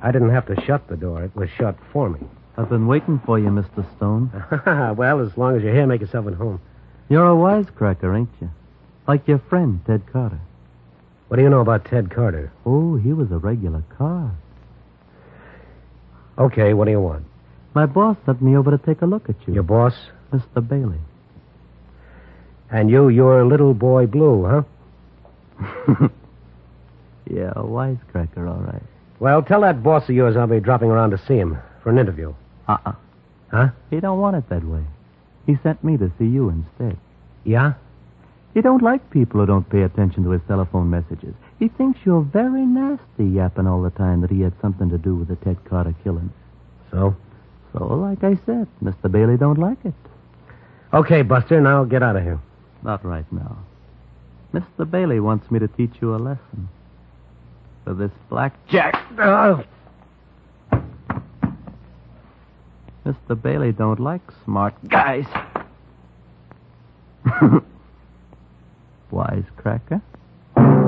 I didn't have to shut the door. It was shut for me. I've been waiting for you, Mr. Stone. Well, as long as you're here, make yourself at home. You're a wisecracker, ain't you? Like your friend, Ted Carter. What do you know about Ted Carter? Oh, he was a regular card. Okay, what do you want? My boss sent me over to take a look at you. Your boss? Mr. Bailey. And you're little boy Blue, huh? Yeah, a wisecracker, all right. Well, tell that boss of yours I'll be dropping around to see him for an interview. Huh? He don't want it that way. He sent me to see you instead. Yeah? He don't like people who don't pay attention to his telephone messages. He thinks you're very nasty, yapping all the time that he had something to do with the Ted Carter killing. So? So, like I said, Mr. Bailey don't like it. Okay, Buster, now get out of here. Not right now. Mr. Bailey wants me to teach you a lesson. For this blackjack. Mr. Bailey don't like smart guys. Wisecracker.